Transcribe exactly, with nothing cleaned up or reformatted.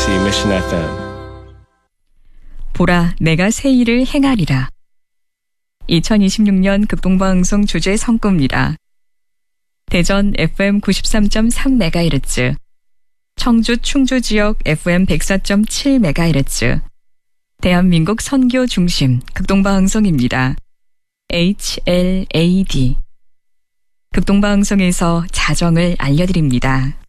케이비씨 Mission 에프엠. 보라, 내가 새 일을 행하리라. 이천이십육 년 극동방송 주제 성구입니다. 대전 에프엠 구십삼 점 삼 메가헤르츠, 청주 충주 지역 에프엠 백사 점 칠 메가헤르츠, 대한민국 선교 중심 극동방송입니다. 에이치엘에이디. 극동방송에서 자정을 알려드립니다.